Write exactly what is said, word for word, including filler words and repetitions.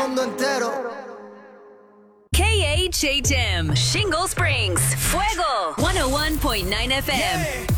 mundo entero. K H H M, Shingle Springs, Fuego, one oh one point nine F M. Yeah.